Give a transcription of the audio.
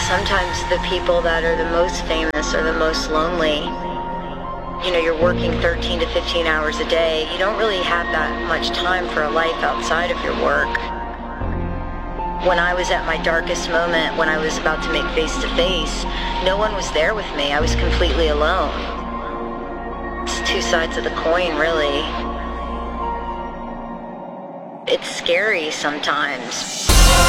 Sometimes the people that are the most famous are the most lonely. You know, you're working 13 to 15 hours a day. You don't really have that much time for a life outside of your work. When I was at my darkest moment, when I was about to make Face to Face, no one was there with me. I was completely alone. It's two sides of the coin, really. It's scary sometimes.